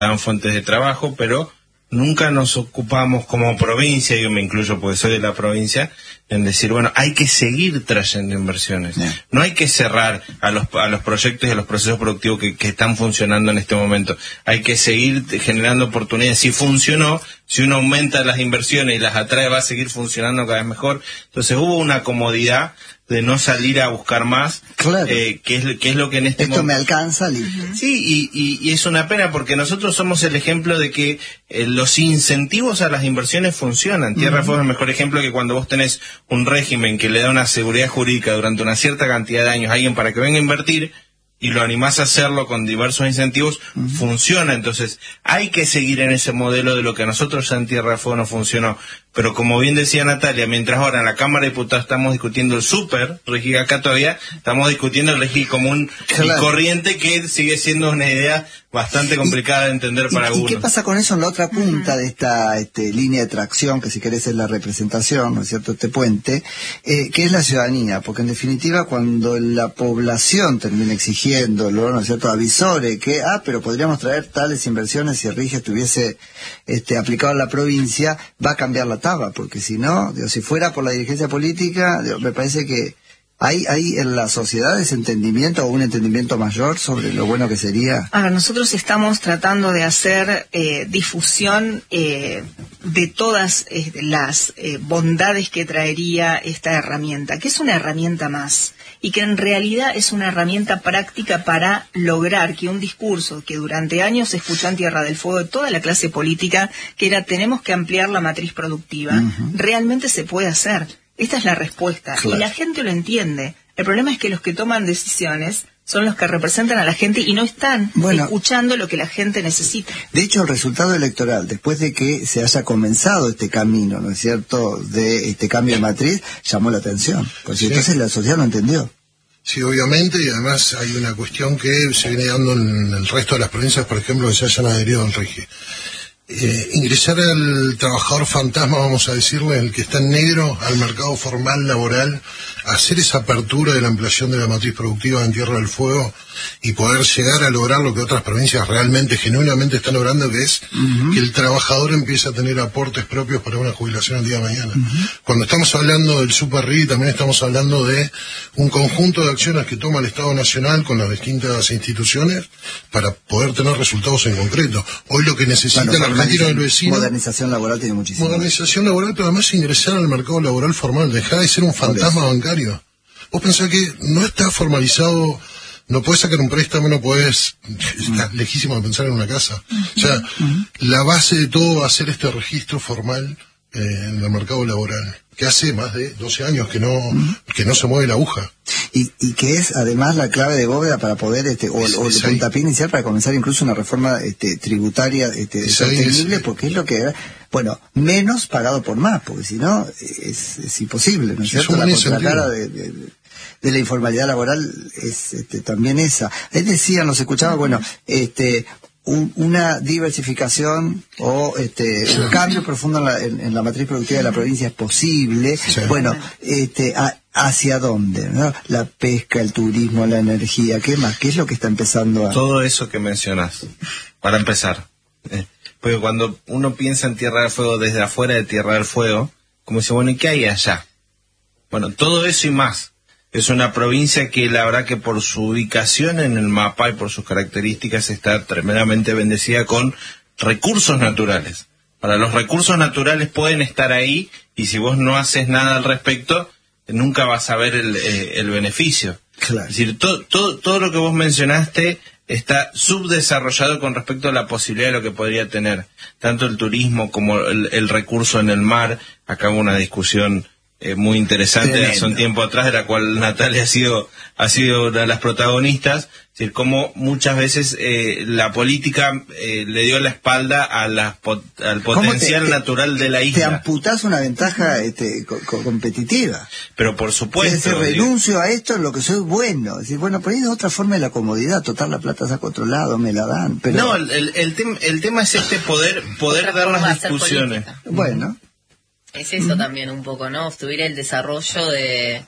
dan fuentes de trabajo, pero nunca nos ocupamos como provincia, yo me incluyo porque soy de la provincia, en decir, bueno, hay que seguir trayendo inversiones. No hay que cerrar a los proyectos y a los procesos productivos que están funcionando en este momento. Hay que seguir generando oportunidades. Si funcionó, si uno aumenta las inversiones y las atrae, va a seguir funcionando cada vez mejor. Entonces hubo una comodidad de no salir a buscar más, claro. que es lo que en este momento... Esto me alcanza, listo. Sí, y es una pena porque nosotros somos el ejemplo de que los incentivos a las inversiones funcionan. Tierra del Fuego es el mejor ejemplo, que cuando vos tenés un régimen que le da una seguridad jurídica durante una cierta cantidad de años a alguien para que venga a invertir, y lo animás a hacerlo con diversos incentivos, funciona. Entonces hay que seguir en ese modelo de lo que a nosotros ya en Tierra del Fuego no funcionó. Pero como bien decía Natalia, mientras ahora en la Cámara de Diputados estamos discutiendo el súper régimen, acá todavía estamos discutiendo el régimen común y corriente, que sigue siendo una idea bastante complicada de entender para algunos. ¿Y qué pasa con eso en la otra punta de esta línea de tracción, que si querés es la representación, ¿no es cierto?, este puente, que es la ciudadanía? Porque en definitiva cuando la población termina exigiéndolo, ¿no es cierto?, avisore que, pero podríamos traer tales inversiones si el RIGE estuviese aplicado en la provincia, va a cambiar la tabla, porque si no, si fuera por la dirigencia política, me parece que ¿hay en la sociedad ese entendimiento o un entendimiento mayor sobre lo bueno que sería? Nosotros estamos tratando de hacer difusión de todas las bondades que traería esta herramienta, que es una herramienta más, y que en realidad es una herramienta práctica para lograr que un discurso que durante años se escuchó en Tierra del Fuego de toda la clase política, que era tenemos que ampliar la matriz productiva, realmente se puede hacer. Esta es la respuesta, claro. Y la gente lo entiende. El problema es que los que toman decisiones son los que representan a la gente y no están escuchando lo que la gente necesita. De hecho, el resultado electoral, después de que se haya comenzado este camino, ¿no es cierto?, de este cambio de matriz, llamó la atención. Porque entonces la sociedad lo entendió. Sí, obviamente, y además hay una cuestión que se viene dando en el resto de las provincias, por ejemplo, que se hayan adherido al RIGE. Ingresar al trabajador fantasma, vamos a decirle, el que está en negro, al mercado formal laboral, hacer esa apertura de la ampliación de la matriz productiva en Tierra del Fuego y poder llegar a lograr lo que otras provincias realmente, genuinamente están logrando, que es que el trabajador empiece a tener aportes propios para una jubilación el día de mañana. Cuando estamos hablando del Super RI, también estamos hablando de un conjunto de acciones que toma el Estado Nacional con las distintas instituciones para poder tener resultados en concreto. Hoy lo que necesita la Argentina del vecino... Modernización laboral tiene muchísimo. Modernización laboral, pero además ingresar al mercado laboral formal, dejar de ser un fantasma bancario. Vos pensás que no está formalizado, no podés sacar un préstamo, no podés, está lejísimo de pensar en una casa. O sea, la base de todo va a ser este registro formal en el mercado laboral, que hace más de 12 años que no se mueve la aguja. Y que es además la clave de bóveda para poder, o el puntapié inicial para comenzar incluso una reforma tributaria sostenible, porque es lo que... Bueno, menos pagado por más, porque si no es imposible, ¿no es cierto? La contracara de la informalidad laboral es también esa. Él decía, nos escuchaba, una diversificación o un cambio profundo en la matriz productiva de la provincia es posible. ¿Hacia dónde? ¿No? La pesca, el turismo, la energía, ¿qué más? ¿Qué es lo que está empezando a...? Todo eso que mencionas, para empezar. Porque cuando uno piensa en Tierra del Fuego desde afuera de Tierra del Fuego, como dice, bueno, ¿y qué hay allá? Bueno, todo eso y más. Es una provincia que la verdad que por su ubicación en el mapa y por sus características está tremendamente bendecida con recursos naturales. Para los recursos naturales pueden estar ahí y si vos no haces nada al respecto, nunca vas a ver el beneficio. Claro. Es decir, todo lo que vos mencionaste está subdesarrollado con respecto a la posibilidad de lo que podría tener. Tanto el turismo como el recurso en el mar. Acá hubo una discusión muy interesante hace un tiempo atrás, de la cual Natalia ha sido una de las protagonistas. Es decir, cómo muchas veces la política le dio la espalda al potencial natural de la isla. Te amputás una ventaja competitiva. Pero por supuesto. Es decir, renuncio a esto en lo que soy bueno. Es decir, bueno, por ahí es otra forma de la comodidad. Total, la plata saco a otro lado, me la dan. Pero... No, el tema es poder dar las discusiones. Bueno. Es eso también un poco, ¿no? Obstruir el desarrollo de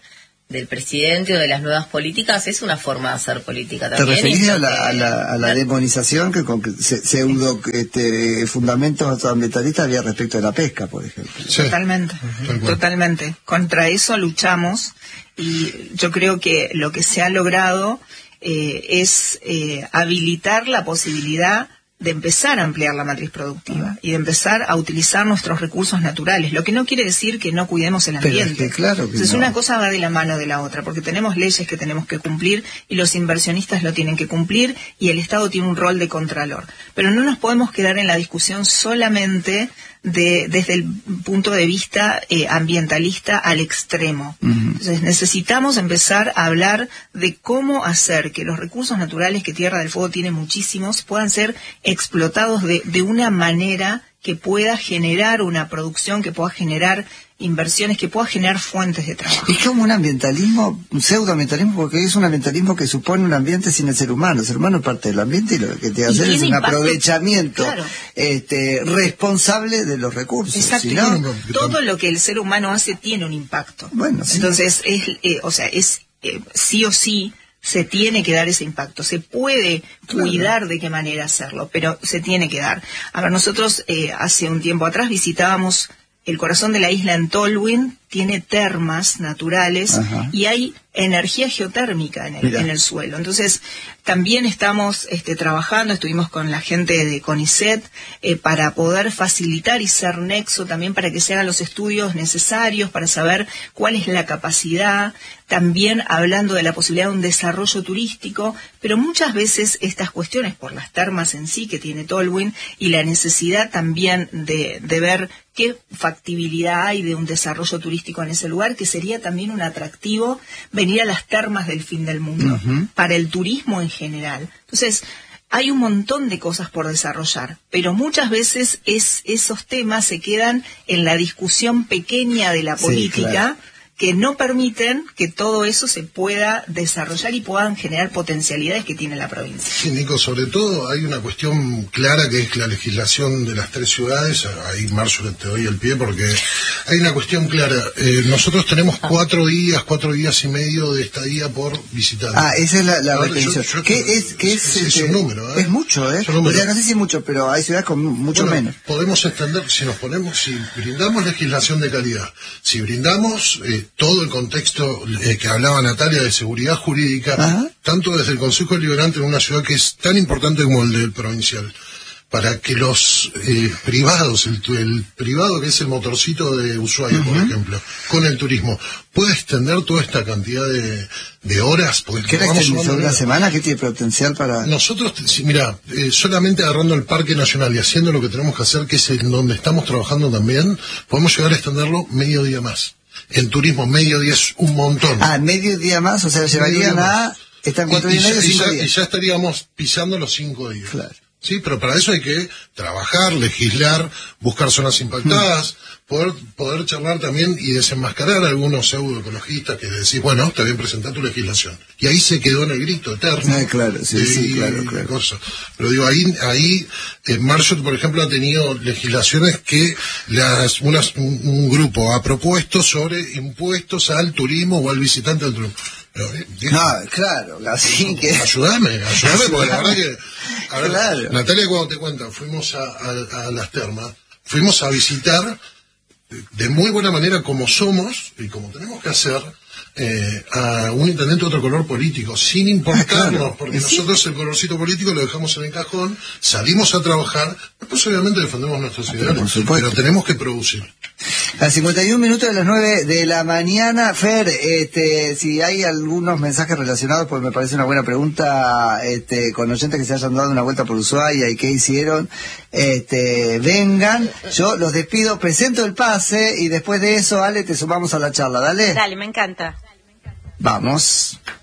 del presidente o de las nuevas políticas es una forma de hacer política ¿Te también. referís a la demonización que con pseudo fundamentos ambientalistas había respecto de la pesca, por ejemplo? Sí. Totalmente. Contra eso luchamos y yo creo que lo que se ha logrado es habilitar la posibilidad de empezar a ampliar la matriz productiva y de empezar a utilizar nuestros recursos naturales, lo que no quiere decir que no cuidemos el ambiente. Pero es que claro que Entonces no. una cosa va de la mano de la otra, porque tenemos leyes que tenemos que cumplir y los inversionistas lo tienen que cumplir y el Estado tiene un rol de contralor. Pero no nos podemos quedar en la discusión solamente desde el punto de vista ambientalista al extremo. Entonces necesitamos empezar a hablar de cómo hacer que los recursos naturales que Tierra del Fuego tiene muchísimos puedan ser explotados de una manera que pueda generar una producción, que pueda generar inversiones, que pueda generar fuentes de trabajo. Es como un ambientalismo, un pseudoambientalismo, porque es un ambientalismo que supone un ambiente sin el ser humano. El ser humano es parte del ambiente y lo que tiene que hacer es un aprovechamiento responsable de los recursos. Exacto. Si no, todo lo que el ser humano hace tiene un impacto. Bueno, sí. Entonces, sí o sí se tiene que dar ese impacto. Se puede cuidar de qué manera hacerlo, pero se tiene que dar. A ver, nosotros hace un tiempo atrás visitábamos el corazón de la isla en Tolwyn, tiene termas naturales. Ajá. Y hay energía geotérmica en el suelo. Entonces, también estamos trabajando, estuvimos con la gente de CONICET para poder facilitar y ser nexo también para que se hagan los estudios necesarios para saber cuál es la capacidad, también hablando de la posibilidad de un desarrollo turístico, pero muchas veces estas cuestiones por las termas en sí que tiene Tolwyn y la necesidad también de ver qué factibilidad hay de un desarrollo turístico en ese lugar, que sería también un atractivo venir a las termas del fin del mundo, para el turismo en general. Entonces, hay un montón de cosas por desarrollar, pero muchas veces esos temas se quedan en la discusión pequeña de la política, claro, que no permiten que todo eso se pueda desarrollar y puedan generar potencialidades que tiene la provincia. Sí, Nico, sobre todo hay una cuestión clara que es la legislación de las 3 ciudades. Ahí, Marcio, te doy el pie porque hay una cuestión clara. Nosotros tenemos 4 días y medio de estadía por visitar. Esa es la retención. Es un número, Es mucho, ¿eh? O sea, no sé si es mucho, pero hay ciudades con mucho menos. Podemos extender, si brindamos legislación de calidad, si brindamos todo el contexto que hablaba Natalia de seguridad jurídica, tanto desde el Consejo Deliberante en una ciudad que es tan importante como el del provincial, para que los privados, el privado que es el motorcito de Ushuaia, por ejemplo, con el turismo, pueda extender toda esta cantidad de horas. ¿Qué era extensión de una semana? ¿Qué tiene potencial para...? Nosotros, mira, solamente agarrando el Parque Nacional y haciendo lo que tenemos que hacer, que es en donde estamos trabajando también, podemos llegar a extenderlo medio día más. En turismo, medio día es un montón. Medio día más, o sea, llevarían a... Están 4 días y medio, 5 días. Y ya estaríamos pisando los 5 días. Claro. Sí, pero para eso hay que trabajar, legislar, buscar zonas impactadas, poder charlar también y desenmascarar a algunos pseudoecologistas que decís, bueno, está bien, presentar tu legislación. Y ahí se quedó en el grito eterno. Claro, claro. Pero digo, ahí Marshall, por ejemplo, ha tenido legislaciones que un grupo ha propuesto sobre impuestos al turismo o al visitante del turismo. Claro, así que... Ayúdame, porque la verdad que... Claro. Natalia, cuando te cuenta, fuimos a las termas, fuimos a visitar de muy buena manera como somos y como tenemos que hacer a un intendente de otro color político, sin importarnos, porque nosotros el colorcito político lo dejamos en el cajón, salimos a trabajar, después obviamente defendemos nuestros ideales, pero tenemos que producir. A 51 minutos de las 9 de la mañana, Fer, si hay algunos mensajes relacionados, pues me parece una buena pregunta, con oyentes que se hayan dado una vuelta por Ushuaia y qué hicieron, vengan, yo los despido, presento el pase y después de eso, Ale, te sumamos a la charla, dale. Dale, me encanta. Vamos.